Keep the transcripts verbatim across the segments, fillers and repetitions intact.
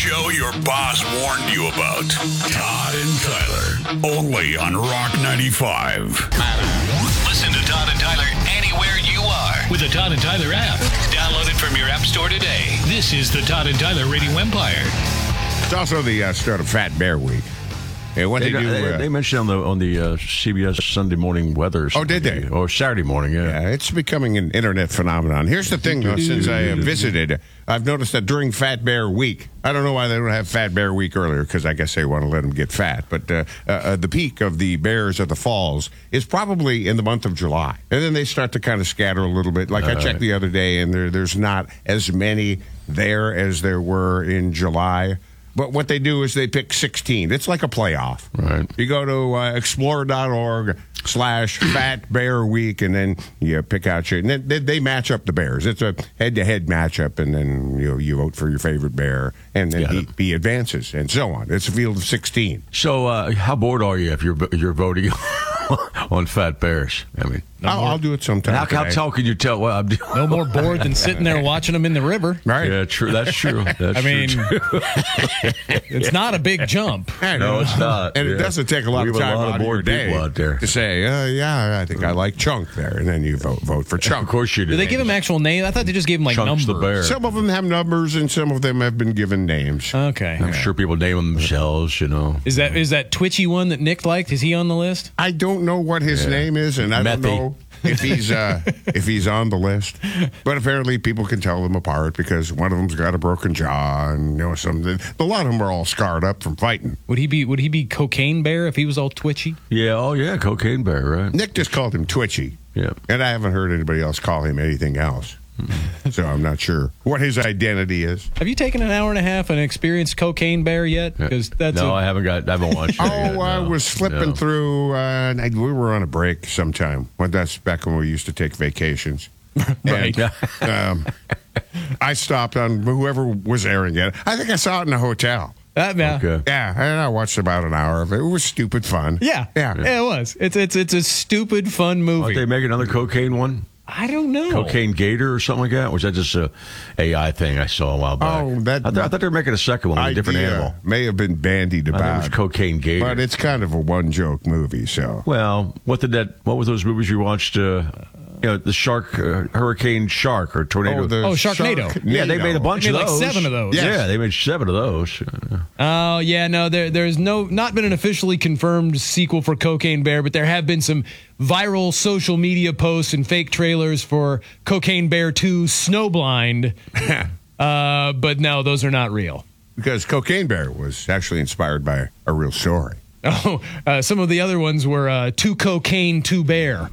show your boss warned you about. Todd and Tyler. Only on Rock ninety-five. Listen to Todd and Tyler anywhere you are with the Todd and Tyler app. Download it from your app store today. This is the Todd and Tyler Radio Empire. It's also the uh, start of Fat Bear Week. Yeah, what They, they, do? they, uh, they mentioned on the on the uh, C B S Sunday morning weather. Oh, did they? Or Saturday morning, yeah. yeah, it's becoming an internet phenomenon. Here's the thing, though. Since I uh, visited, I've noticed that during Fat Bear Week, I don't know why they don't have Fat Bear Week earlier, because I guess they want to let them get fat. But uh, uh, uh, the peak of the bears at the falls is probably in the month of July, and then they start to kind of scatter a little bit. Like I checked the other day, and there there's not as many there as there were in July. But what they do is they pick sixteen. It's like a playoff. Right. You go to uh, explorer.org slash Fat Bear Week, and then you pick out your... And then they, they match up the bears. It's a head-to-head matchup, and then you know, you vote for your favorite bear, and then he, he advances, and so on. It's a field of sixteen. So uh, how bored are you if you're you're voting on Fat Bears? I mean, No I'll, I'll do it sometime. How, how tall can you tell? Well, I'm no more bored than sitting there watching them in the river. Right. Yeah, true. That's true. That's I mean, true. it's not a big jump. No, it's not. And Yeah. it doesn't take a lot We of have a time lot of out of your bored people day out there. to say, uh, yeah, I think I like Chunk there. And then you vote vote for Chunk. Of course you do. Did they give him actual names? I thought they just gave him like Chunks numbers. the bear. Some of them have numbers, and some of them have been given names. Okay. I'm sure people name them themselves, you know. Is that is that twitchy one that Nick liked? Is he on the list? I don't know what his name is, and I don't Methy. know if he's uh, if he's on the list. But apparently, people can tell them apart because one of them's got a broken jaw, and you know something. A lot of them are all scarred up from fighting. Would he be Would he be Cocaine Bear if he was all twitchy? Yeah, oh yeah, Cocaine Bear, right? Nick just called him Twitchy, Yeah. and I haven't heard anybody else call him anything else. So I'm not sure what his identity is. Have you taken an hour and a half and experienced Cocaine Bear yet? Because that's no, a- I haven't got. I haven't watched. Oh, it yet, I no. was flipping No. through. Uh, and I, we were on a break sometime. Well, that's back when we used to take vacations. Right. And, um, I stopped on whoever was airing it. I think I saw it in a hotel. that, yeah. Okay. Yeah, and I watched about an hour of it. It was stupid fun. Yeah. Yeah. Yeah, it was. It's it's it's a stupid fun Aren't movie. they make another cocaine one? I don't know. Cocaine Gator or something like that? Or was that just a A I thing I saw a while back? Oh, that- I, th- I thought they were making a second one with a different Idea animal. may have been bandied I think it was about, Cocaine Gator. but it's kind of a one-joke movie, so... Well, what did that? What were those movies you watched? Uh, you know, the shark, uh, Hurricane Shark or Tornado. the Oh, Sharknado. Sharknado. yeah, they made a bunch They of made like those. seven of those. Yes. Yeah, they made seven of those. Oh, yeah, no, there, there's no, not been an officially confirmed sequel for Cocaine Bear, but there have been some viral social media posts and fake trailers for Cocaine Bear two Snowblind. uh, but no, those are not real. Because Cocaine Bear was actually inspired by a real story. Oh, uh, some of the other ones were uh, Two Cocaine, Two Bear.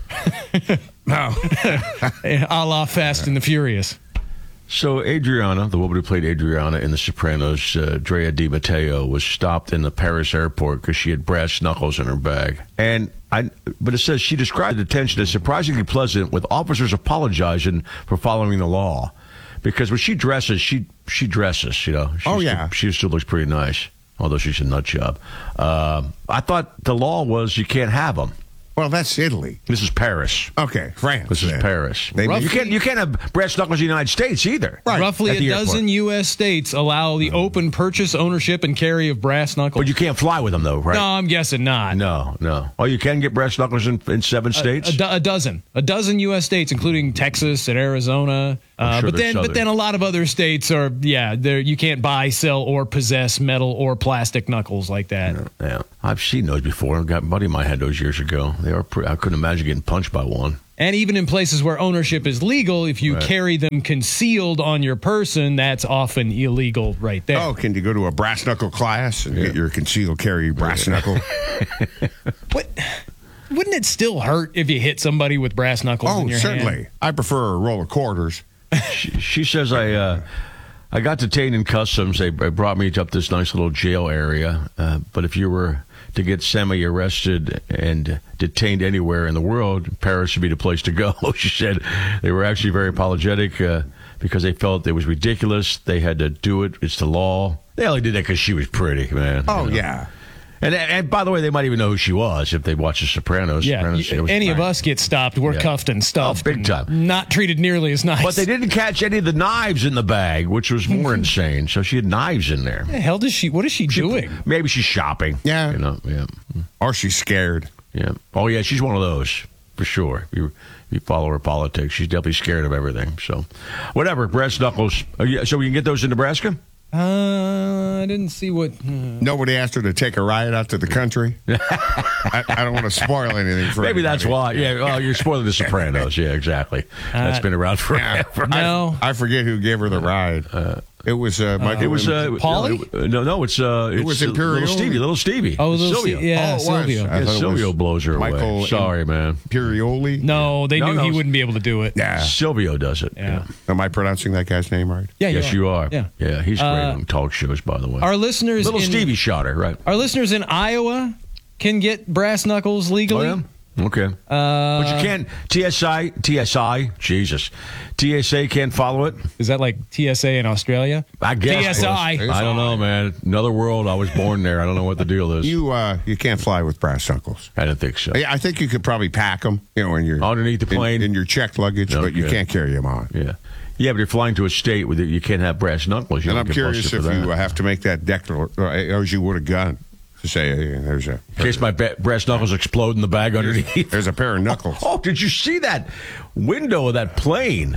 Oh. A la Fast and the Furious. So Adriana, the woman who played Adriana in The Sopranos, uh, Drea Di Matteo, was stopped in the Paris airport because she had brass knuckles in her bag. And I, but it says she described the detention as surprisingly pleasant, with officers apologizing for following the law. Because when she dresses, she she dresses, you know. She Oh, still, yeah. she still looks pretty nice, although she's a nut job. Uh, I thought the law was you can't have them. Well, that's Italy. This is Paris. Okay, France. This is then. Paris. They- you can't you can't have brass knuckles in the United States either. Roughly At a the dozen airport. U S states allow the open purchase, ownership, and carry of brass knuckles. But you can't fly with them, though, right? No, I'm guessing not. No, no. Oh, you can get brass knuckles in, in seven states? A, do- a dozen, a dozen U S states, including Texas and Arizona. Uh, sure but they're then, southern. but then a lot of other states are, yeah, there you can't buy, sell, or possess metal or plastic knuckles like that. Yeah, I've seen those before. I've got a buddy of mine had those years ago. They are. Pretty, I couldn't imagine getting punched by one. And even in places where ownership is legal, if you Right. carry them concealed on your person, that's often illegal right there. Oh, can you go to a brass knuckle class and get your concealed carry brass knuckle? What? Wouldn't it still hurt if you hit somebody with brass knuckles Oh, in your certainly. hand? I prefer a roll of quarters. She, she says I. Uh, I got detained in customs. They brought me up this nice little jail area. Uh, but if you were to get semi-arrested and detained anywhere in the world, Paris would be the place to go. She said they were actually very apologetic uh, because they felt it was ridiculous. They had to do it. It's the law. They only did that because she was pretty, man. Oh, you know? yeah. And and by the way, they might even know who she was if they watch The Sopranos. Yeah, Sopranos, y- it was any of fine. us get stopped, we're Yeah. cuffed and stuffed. Oh, big and time. Not treated nearly as nice. But they didn't catch any of the knives in the bag, which was more insane. So she had knives in there. What the hell does she? What is she, doing? Maybe she's shopping. Yeah. You know, yeah. Or she's scared. Yeah. Oh, yeah, she's one of those, for sure. You, you follow her politics. She's definitely scared of everything. So, whatever. Brass knuckles. Uh, yeah, so we can get those in Nebraska? Uh, I didn't see what. Uh, Nobody asked her to take a ride out to the country. I, I don't want to spoil anything for Maybe that's anybody. why. Yeah, well, you're spoiling The Sopranos. Yeah, exactly. That's Uh, been around forever. no. I forget who gave her the ride. it was uh, Michael. It was uh, Pauly? No, it- no, no, it's uh, it's was uh, Imperial. little Stevie, little Stevie. Oh, It's little Silvio. Stevie, yeah. Oh, it was. Silvio. I Yeah, thought it Silvio was blows her Michael away. Sorry, man. Imperioli. no, they No, knew no, he it's- wouldn't be able to do it. Yeah. Silvio does it. Yeah. Am I pronouncing that guy's name right? Yeah, Yes, you are. Yeah. Yeah, he's great Uh, on talk shows, by the way. Our listeners, Little in, Stevie shot her, right? Our listeners in Iowa can get brass knuckles legally. Oh, yeah? Okay. Uh, but you can't, T S I, T S I, Jesus. T S A can't follow it? Is that like T S A in Australia? I guess. T S I. I don't know, man. Another world. I was born there. I don't know what the deal is. You uh, you can't fly with brass knuckles. I didn't think so. Yeah, I think you could probably pack them, you know, in your Underneath the in- plane? in, your checked luggage, but you Okay. can't carry them on. Yeah. Yeah, but you're flying to a state where you can't have brass knuckles. You And don't I'm get curious busted if for that. you uh, have to make that declaration, as you would have gone to say, hey, there's a In case my ba- brass knuckles explode in the bag underneath. there's a pair of knuckles. Oh, did you see that window of that plane?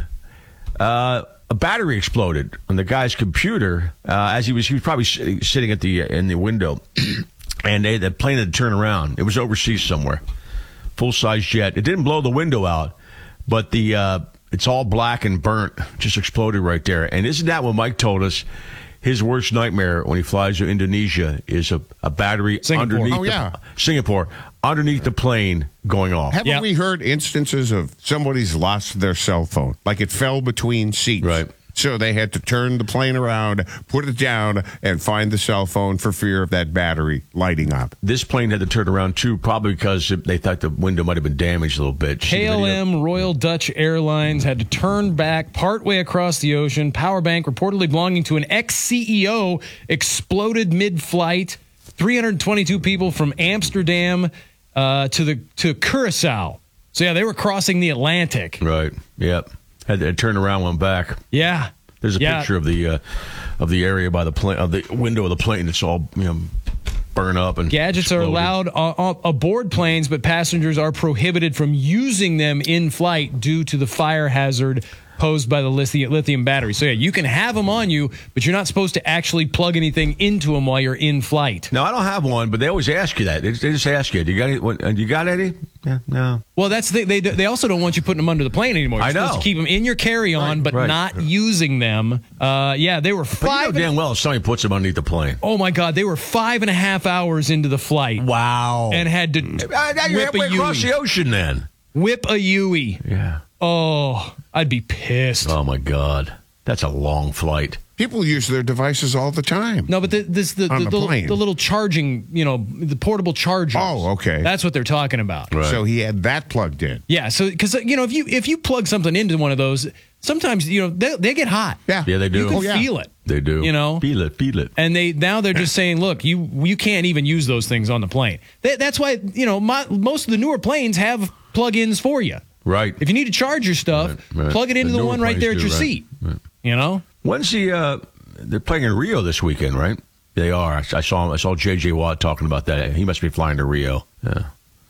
Uh, a battery exploded on the guy's computer uh, as he was he was probably sitting, sitting at the uh, in the window, and they, the plane had turned around. It was overseas somewhere, full size jet. It didn't blow the window out, but the uh, it's all black and burnt. Just exploded right there. And isn't that what Mike told us? His worst nightmare when he flies to Indonesia is a, a battery Singapore. underneath Oh, the, yeah. Singapore underneath the plane going off. Haven't Yeah. we heard instances of somebody's lost their cell phone? Like it fell between seats. Right. So they had to turn the plane around, put it down, and find the cell phone for fear of that battery lighting up. This plane had to turn around too, probably because they thought the window might have been damaged a little bit. See the K L video? M Royal Dutch Airlines had to turn back partway across the ocean. Power bank reportedly belonging to an ex-C E O exploded mid-flight. three hundred twenty-two people from Amsterdam uh, to the to Curacao. So yeah, they were crossing the Atlantic. Right. Yep. Had to turn around, went back. Yeah. There's a Yeah. picture of the uh, of the area by the plane, of the window of the plane. It's all you know, burn up and Gadgets are exploded. allowed uh, uh, aboard planes, but passengers are prohibited from using them in flight due to the fire hazard posed by the lithium, lithium battery. So yeah, you can have them on you, but you're not supposed to actually plug anything into them while you're in flight. No, I don't have one, but they always ask you that. They, they just ask you, "Do you got any? What, uh, you got any?" Yeah, no. Well, that's the, they they also don't want you putting them under the plane anymore. You're I supposed know. to keep them in your carry-on, Right, but right. not using them. Uh, yeah, they were But you five. know damn well if somebody puts them underneath the plane. oh my God, they were five and a half hours into the flight Wow. and had to Uh, now you're whip a halfway across Yui. the ocean, then. Whip a Yui. Yeah. Oh, I'd be pissed. Oh my God, that's a long flight. People use their devices all the time. No, but the, this the On the, the the, plane. the little charging, you know, the portable chargers. Oh, okay. That's what they're talking about. Right. So he had that plugged in. Yeah, so because you know if you if you plug something into one of those, sometimes you know they, they get hot. Yeah. Yeah, they do. You can Oh, yeah. feel it. They do. You know? feel it, feel it. And they now they're just saying, look, you you can't even use those things on the plane. That, that's why you know my, most of the newer planes have plug-ins for you. Right. If you need to charge your stuff, Right, right. plug it into The the, newer one right planes there at do, your right. seat. Right. You know. When's the? Uh, they're playing in Rio this weekend, right? They are. I, I saw. I saw J J Watt talking about that. He must be flying to Rio. Yeah.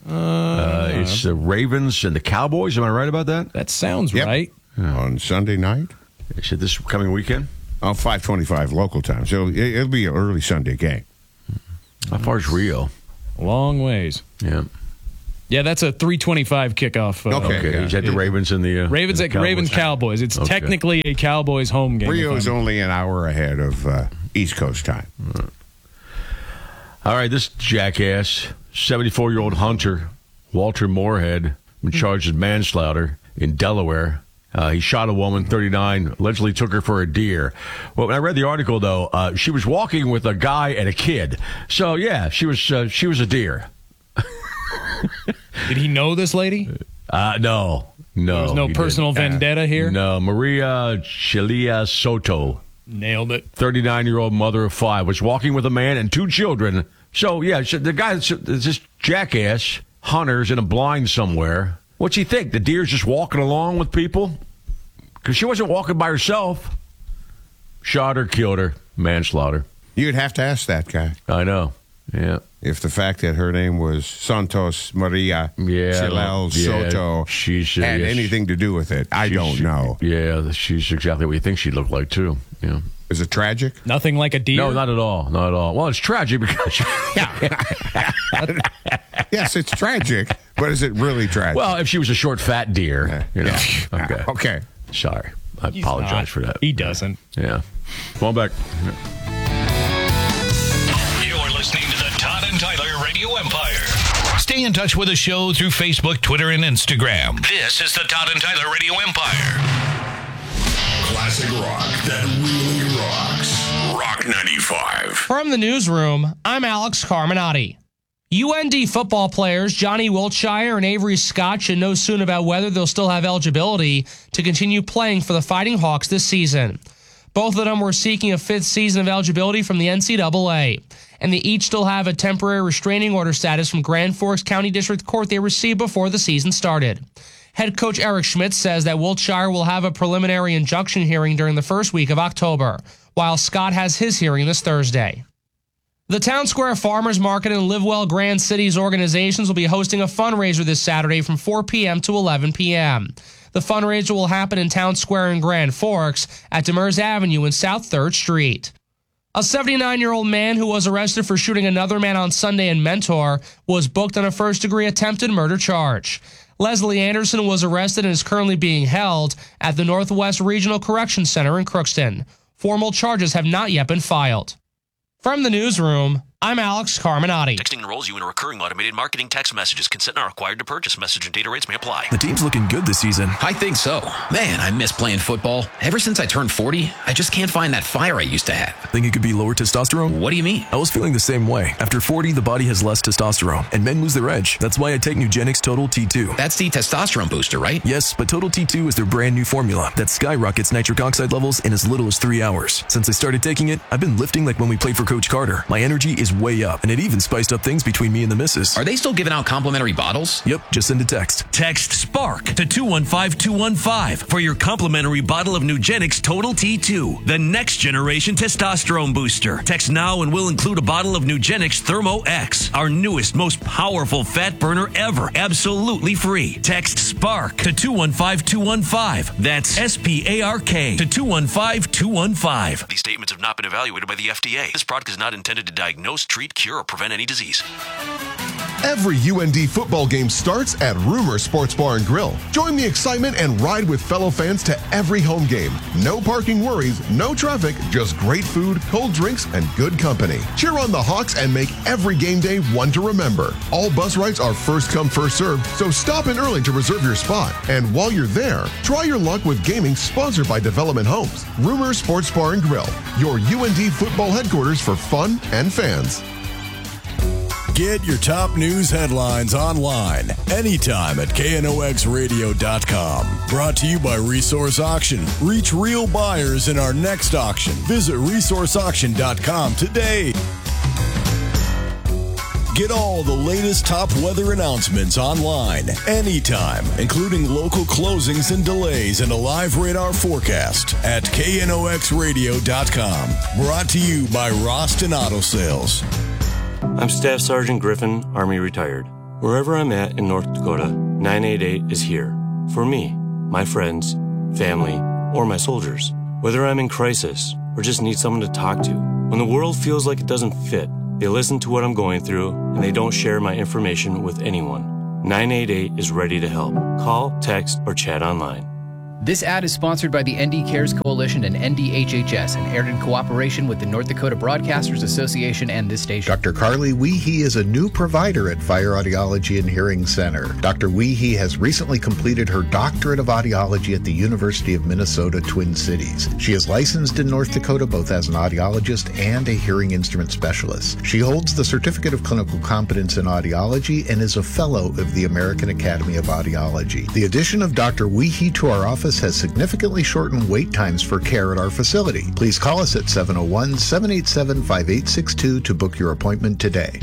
Uh, it's the Ravens and the Cowboys. Am I right about that? That sounds Yep. right. On Sunday night. They said this coming weekend. Oh, five twenty-five local time. So it, it'll be an early Sunday game. How far is Rio? Long ways. Yeah. Yeah, that's a three twenty-five kickoff. Uh, Okay. Okay. yeah. He's at the Ravens and the uh, Ravens and at the Ravens Cowboys. It's Okay. technically a Cowboys home game. Rio if is I'm- only an hour ahead of uh, East Coast time. All right, this jackass, seventy-four-year-old Hunter, Walter Moorhead, been charged with manslaughter in Delaware. Uh, he shot a woman, thirty-nine, allegedly took her for a deer. Well, when I read the article, though, uh, she was walking with a guy and a kid. So, yeah, she was uh, she was a deer. Did he know this lady? Uh, no, no. There was no he personal didn't. vendetta here? No, Maria Chilia Soto, Nailed it. thirty-nine-year-old mother of five, was walking with a man and two children So, yeah, so the guy, this jackass, Hunter's in a blind somewhere. What's he think? The deer's just walking along with people? Because she wasn't walking by herself. Shot her, killed her, manslaughter. You'd have to ask that guy. I know, yeah. If the fact that her name was Santos Maria yeah, Chilel yeah, Soto she's, uh, had yeah, anything to do with it, I don't know. Yeah, she's exactly what you think she looked like, too. Yeah. Is it tragic? Nothing like a deer? No, not at all. Not at all. Well, it's tragic because... Yes, it's tragic, but is it really tragic? Well, if she was a short, fat deer, you know. Yeah. Okay. Okay. Sorry. I He's apologize not. for that. He doesn't. Yeah. Come on back. You're listening to the Todd and Tyler Radio Empire. Stay in touch with the show through Facebook, Twitter, and Instagram. This is the Todd and Tyler Radio Empire. Classic rock that really rocks. Rock ninety-five. From the newsroom, I'm Alex Carminati. U N D football players Johnny Wiltshire and Avery Scott should know soon about whether they'll still have eligibility to continue playing for the Fighting Hawks this season. Both of them were seeking a fifth season of eligibility from the N C double A, and they each still have a temporary restraining order status from Grand Forks County District Court they received before the season started. Head coach Eric Schmidt says that Wiltshire will have a preliminary injunction hearing during the first week of October, while Scott has his hearing this Thursday. The Town Square Farmers Market and Livewell Grand Cities organizations will be hosting a fundraiser this Saturday from four p.m. to eleven p.m. The fundraiser will happen in Town Square in Grand Forks at Demers Avenue and South third Street. A seventy-nine-year-old man who was arrested for shooting another man on Sunday in Mentor was booked on a first-degree attempted murder charge. Leslie Anderson was arrested and is currently being held at the Northwest Regional Correction Center in Crookston. Formal charges have not yet been filed. From the newsroom, I'm Alex Carminati. Texting enrolls you in a recurring automated marketing text messages. Consent not required to purchase. Message and data rates may apply. The team's looking good this season. I think so. Man, I miss playing football. Ever since I turned forty, I just can't find that fire I used to have. Think it could be lower testosterone? What do you mean? I was feeling the same way. After forty, the body has less testosterone, and men lose their edge. That's why I take Nugenix Total T two. That's the testosterone booster, right? Yes, but Total T two is their brand new formula that skyrockets nitric oxide levels in as little as three hours. Since I started taking it, I've been lifting like when we played for Coach Carter. My energy is way up, and it even spiced up things between me and the missus. Are they still giving out complimentary bottles? Yep, just send a text. Text SPARK to two one five two one five for your complimentary bottle of Nugenix Total T two, the next generation testosterone booster. Text now and we'll include a bottle of Nugenix Thermo X, our newest, most powerful fat burner ever, absolutely free. Text SPARK to two one five two one five. That's S P A R K to two one five two one five. These statements have not been evaluated by the F D A. This product is not intended to diagnose, treat, cure, or prevent any disease. Every U N D football game starts at Rumor Sports Bar and Grill. Join the excitement and ride with fellow fans to every home game. No parking worries, no traffic, just great food, cold drinks, and good company. Cheer on the Hawks and make every game day one to remember. All bus rides are first come, first served, so stop in early to reserve your spot. And while you're there, try your luck with gaming sponsored by Development Homes. Rumor Sports Bar and Grill, your U N D football headquarters for fun and fans. Get your top news headlines online anytime at K N O X radio dot com. Brought to you by Resource Auction. Reach real buyers in our next auction. Visit resource auction dot com today. Get all the latest top weather announcements online anytime, including local closings and delays and a live radar forecast at K N O X radio dot com. Brought to you by Roston Auto Sales. I'm Staff Sergeant Griffin, Army retired. Wherever I'm at in North Dakota, nine eight eight is here. For me, my friends, family, or my soldiers. Whether I'm in crisis or just need someone to talk to. When the world feels like it doesn't fit, they listen to what I'm going through and they don't share my information with anyone. nine eight eight is ready to help. Call, text, or chat online. This ad is sponsored by the N D Cares Coalition and N D H H S and aired in cooperation with the North Dakota Broadcasters Association and this station. Doctor Carly Weehee is a new provider at Fire Audiology and Hearing Center. Doctor Weehee has recently completed her doctorate of audiology at the University of Minnesota Twin Cities. She is licensed in North Dakota both as an audiologist and a hearing instrument specialist. She holds the Certificate of Clinical Competence in Audiology and is a fellow of the American Academy of Audiology. The addition of Doctor Weehee to our office office has significantly shortened wait times for care at our facility. Please call us at seven oh one, seven eight seven, five eight six two to book your appointment today.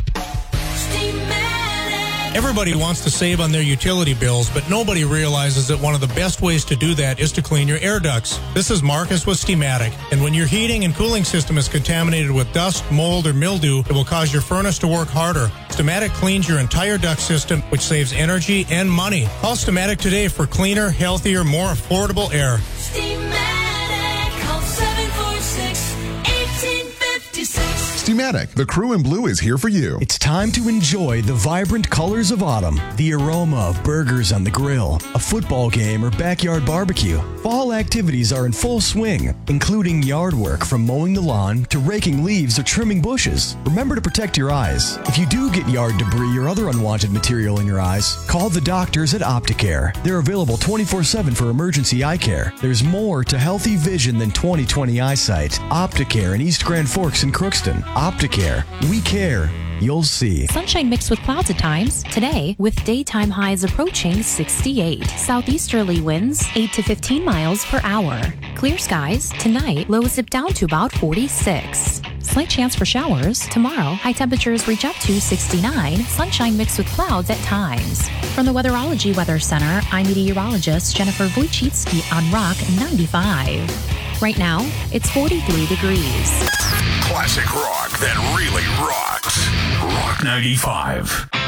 Everybody wants to save on their utility bills, but nobody realizes that one of the best ways to do that is to clean your air ducts. This is Marcus with Steamatic, and when your heating and cooling system is contaminated with dust, mold, or mildew, it will cause your furnace to work harder. Steamatic cleans your entire duct system, which saves energy and money. Call Steamatic today for cleaner, healthier, more affordable air. Steamatic, call seven four six, one eight five six. Steamatic, the crew in blue is here for you. It's time to enjoy the vibrant colors of autumn, the aroma of burgers on the grill, a football game, or backyard barbecue. Fall activities are in full swing, including yard work from mowing the lawn to raking leaves or trimming bushes. Remember to protect your eyes. If you do get yard debris or other unwanted material in your eyes, call the doctors at Opticare. They're available twenty-four seven for emergency eye care. There's more to healthy vision than twenty twenty eyesight. Opticare in East Grand Forks and Crookston. Opticare. We care. You'll see. Sunshine mixed with clouds at times. Today, with daytime highs approaching sixty-eight. Southeasterly winds eight to fifteen miles per hour. Clear skies. Tonight, lows dip down to about forty-six. Slight chance for showers. Tomorrow, high temperatures reach up to sixty-nine. Sunshine mixed with clouds at times. From the Weatherology Weather Center, I'm meteorologist Jennifer Wojcicki on Rock ninety-five. Right now, it's forty-three degrees. Classic rock that really rocks. Rock ninety-five.